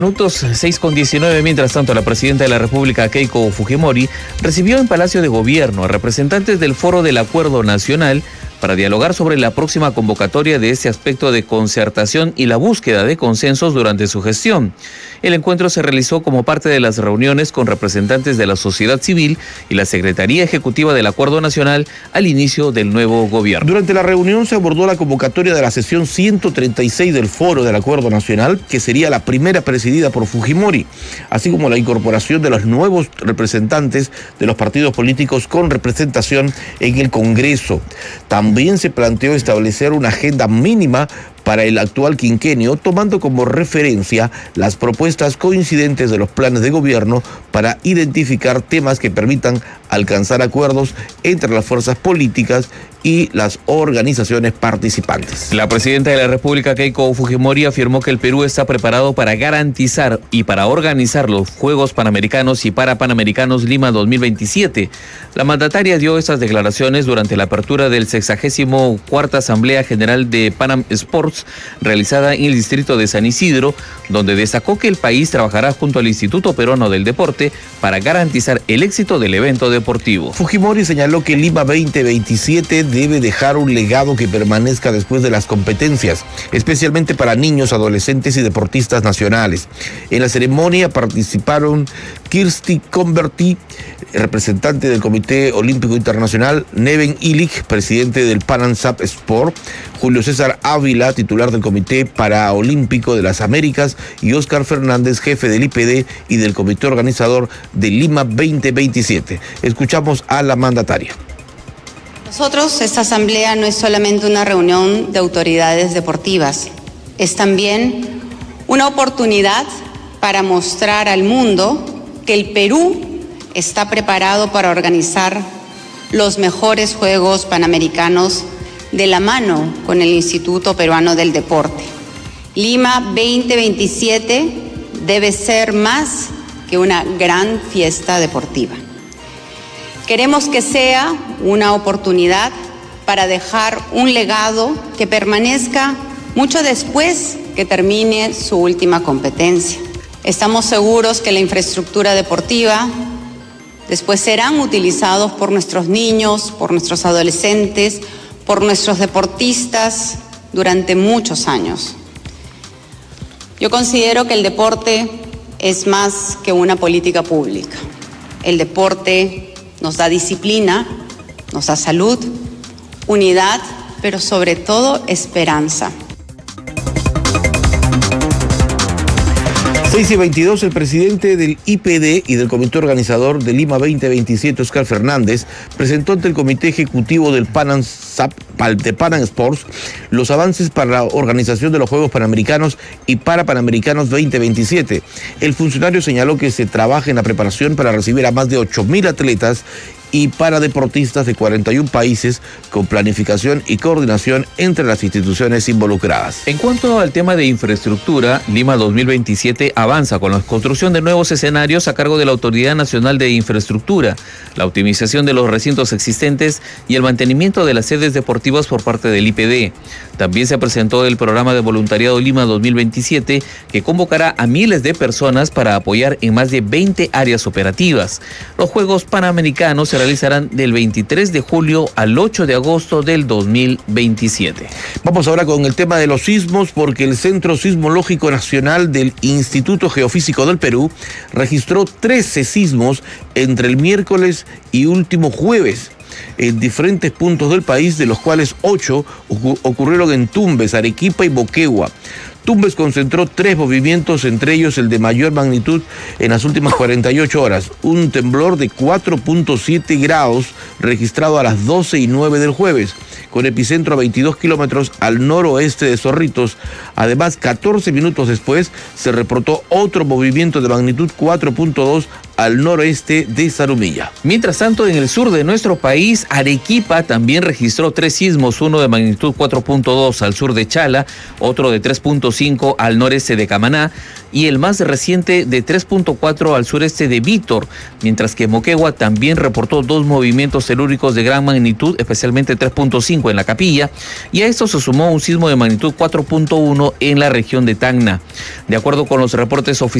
Minutos 6:19, mientras tanto, la presidenta de la República, Keiko Fujimori, recibió en Palacio de Gobierno a representantes del Foro del Acuerdo Nacional para dialogar sobre la próxima convocatoria de este aspecto de concertación y la búsqueda de consensos durante su gestión. El encuentro se realizó como parte de las reuniones con representantes de la sociedad civil y la Secretaría Ejecutiva del Acuerdo Nacional al inicio del nuevo gobierno. Durante la reunión se abordó la convocatoria de la sesión 136 del Foro del Acuerdo Nacional, que sería la primera presidida por Fujimori, así como la incorporación de los nuevos representantes de los partidos políticos con representación en el Congreso. También se planteó establecer una agenda mínima para el actual quinquenio, tomando como referencia las propuestas coincidentes de los planes de gobierno para identificar temas que permitan alcanzar acuerdos entre las fuerzas políticas y las organizaciones participantes. La presidenta de la República, Keiko Fujimori, afirmó que el Perú está preparado para garantizar y para organizar los Juegos Panamericanos y Parapanamericanos Lima 2027. La mandataria dio estas declaraciones durante la apertura del 64ª Asamblea General de Panam Sports, realizada en el distrito de San Isidro, donde destacó que el país trabajará junto al Instituto Peruano del Deporte para garantizar el éxito del evento deportivo. Fujimori señaló que Lima 2027 debe dejar un legado que permanezca después de las competencias, especialmente para niños, adolescentes y deportistas nacionales. En la ceremonia participaron Kirsti Converti, representante del Comité Olímpico Internacional, Neven Illich, presidente del Panam Sport, Julio César Ávila, titular del Comité Paraolímpico de las Américas, y Óscar Fernández, jefe del IPD y del comité organizador de Lima 2027. Escuchamos a la mandataria. Nosotros, esta asamblea no es solamente una reunión de autoridades deportivas, es también una oportunidad para mostrar al mundo que el Perú está preparado para organizar los mejores Juegos Panamericanos de la mano con el Instituto Peruano del Deporte. Lima 2027 debe ser más que una gran fiesta deportiva. Queremos que sea una oportunidad para dejar un legado que permanezca mucho después que termine su última competencia. Estamos seguros que la infraestructura deportiva después serán utilizados por nuestros niños, por nuestros adolescentes, por nuestros deportistas durante muchos años. Yo considero que el deporte es más que una política pública. El deporte nos da disciplina, nos da salud, unidad, pero sobre todo esperanza. 6:22, el presidente del IPD y del comité organizador de Lima 2027, Óscar Fernández, presentó ante el comité ejecutivo del Panam Sports los avances para la organización de los Juegos Panamericanos y Parapanamericanos 2027. El funcionario señaló que se trabaja en la preparación para recibir a más de 8.000 atletas y para deportistas de 41 países, con planificación y coordinación entre las instituciones involucradas. En cuanto al tema de infraestructura, Lima 2027 avanza con la construcción de nuevos escenarios a cargo de la Autoridad Nacional de Infraestructura, la optimización de los recintos existentes y el mantenimiento de las sedes deportivas por parte del IPD. También se presentó el programa de voluntariado Lima 2027, que convocará a miles de personas para apoyar en más de 20 áreas operativas. Los Juegos Panamericanos se realizarán del 23 de julio al 8 de agosto del 2027. Vamos ahora con el tema de los sismos, porque el Centro Sismológico Nacional del Instituto Geofísico del Perú registró 13 sismos entre el miércoles y último jueves en diferentes puntos del país, de los cuales 8 ocurrieron en Tumbes, Arequipa y Moquegua. Tumbes concentró 3 movimientos, entre ellos el de mayor magnitud en las últimas 48 horas, un temblor de 4.7 grados registrado a las 12:09 del jueves, con epicentro a 22 kilómetros al noroeste de Zorritos. Además, 14 minutos después se reportó otro movimiento de magnitud 4.2 al noroeste de Zarumilla. Mientras tanto, en el sur de nuestro país, Arequipa también registró 3 sismos, uno de magnitud 4.2 al sur de Chala, otro de 3.5 al noreste de Camaná y el más reciente de 3.4 al sureste de Vítor, mientras que Moquegua también reportó 2 movimientos telúricos de gran magnitud, especialmente 3.5 en La Capilla, y a esto se sumó un sismo de magnitud 4.1 en la región de Tacna. De acuerdo con los reportes oficiales